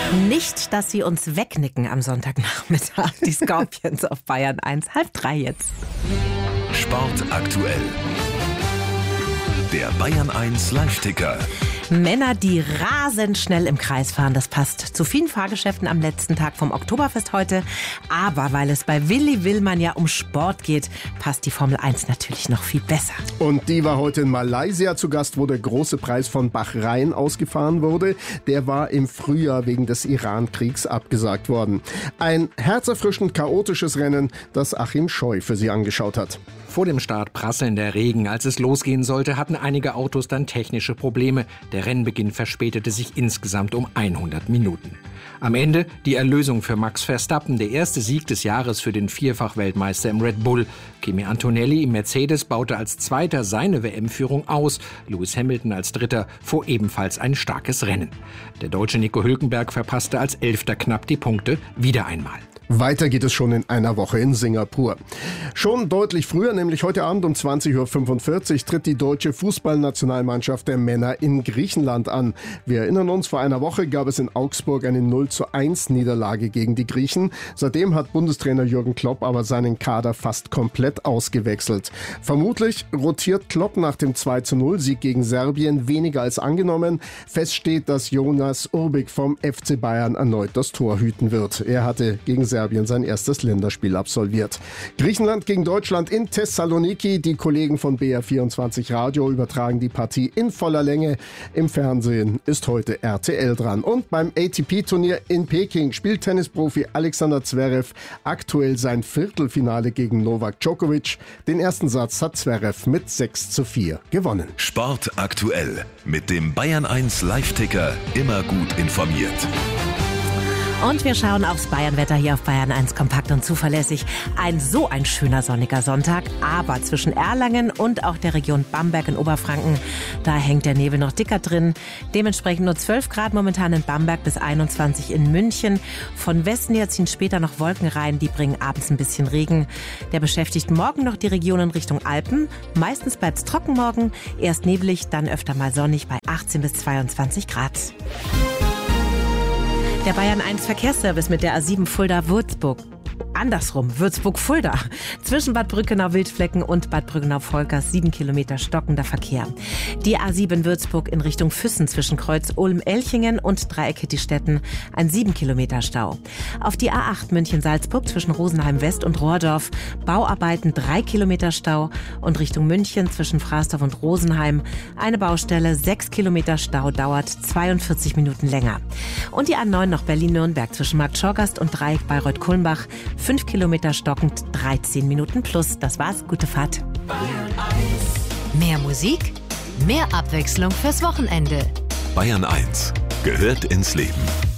Nicht, dass sie uns wegnicken am Sonntagnachmittag. Die Scorpions auf Bayern 1, 2:30 jetzt. Sport aktuell. Der Bayern 1 Live-Ticker. Männer, die rasend schnell im Kreis fahren, das passt zu vielen Fahrgeschäften am letzten Tag vom Oktoberfest heute. Aber weil es bei Willi Willmann ja um Sport geht, passt die Formel 1 natürlich noch viel besser. Und die war heute in Malaysia zu Gast, wo der große Preis von Bahrain ausgefahren wurde. Der war im Frühjahr wegen des Iran-Kriegs abgesagt worden. Ein herzerfrischend chaotisches Rennen, das Achim Scheu für Sie angeschaut hat. Vor dem Start prasselnder Regen. Als es losgehen sollte, hatten einige Autos dann technische Probleme. Der Rennbeginn verspätete sich insgesamt um 100 Minuten. Am Ende die Erlösung für Max Verstappen, der erste Sieg des Jahres für den Vierfach-Weltmeister im Red Bull. Kimi Antonelli im Mercedes baute als Zweiter seine WM-Führung aus. Lewis Hamilton als Dritter fuhr ebenfalls ein starkes Rennen. Der Deutsche Nico Hülkenberg verpasste als Elfter knapp die Punkte wieder einmal. Weiter geht es schon in einer Woche in Singapur. Schon deutlich früher, nämlich heute Abend um 20.45 Uhr, tritt die deutsche Fußballnationalmannschaft der Männer in Griechenland an. Wir erinnern uns, vor einer Woche gab es in Augsburg eine 0:1 Niederlage gegen die Griechen. Seitdem hat Bundestrainer Jürgen Klopp aber seinen Kader fast komplett ausgewechselt. Vermutlich rotiert Klopp nach dem 2:0 Sieg gegen Serbien weniger als angenommen. Fest steht, dass Jonas Urbik vom FC Bayern erneut das Tor hüten wird. Er hatte gegen Serbien sein erstes Länderspiel absolviert. Griechenland gegen Deutschland in Thessaloniki. Die Kollegen von BR24 Radio übertragen die Partie in voller Länge. Im Fernsehen ist heute RTL dran. Und beim ATP-Turnier in Peking spielt Tennisprofi Alexander Zverev aktuell sein Viertelfinale gegen Novak Djokovic. Den ersten Satz hat Zverev mit 6:4 gewonnen. Sport aktuell mit dem Bayern 1 Live-Ticker. Immer gut informiert. Und wir schauen aufs Bayernwetter hier auf Bayern 1 kompakt und zuverlässig. Ein schöner sonniger Sonntag, aber zwischen Erlangen und auch der Region Bamberg in Oberfranken, da hängt der Nebel noch dicker drin. Dementsprechend nur 12 Grad momentan in Bamberg bis 21 in München. Von Westen her ziehen später noch Wolken rein, die bringen abends ein bisschen Regen. Der beschäftigt morgen noch die Regionen Richtung Alpen. Meistens bleibt es trocken morgen, erst neblig, dann öfter mal sonnig bei 18 bis 22 Grad. Der Bayern 1 Verkehrsservice mit der A7 Fulda-Würzburg. Andersrum, Würzburg-Fulda. Zwischen Bad Brückenau-Wildflecken und Bad Brückenau-Volkers 7 Kilometer stockender Verkehr. Die A7 Würzburg in Richtung Füssen zwischen Kreuz Ulm-Elchingen und Dreieck Hittistetten ein 7 Kilometer Stau. Auf die A8 München-Salzburg zwischen Rosenheim-West und Rohrdorf Bauarbeiten 3 Kilometer Stau und Richtung München zwischen Frasdorf und Rosenheim eine Baustelle, 6 Kilometer Stau, dauert 42 Minuten länger. Und die A9 nach Berlin-Nürnberg zwischen Markt Schorgast und Dreieck Bayreuth-Kulmbach 5 Kilometer stockend, 13 Minuten plus. Das war's, gute Fahrt. Mehr Musik, mehr Abwechslung fürs Wochenende. Bayern 1 gehört ins Leben.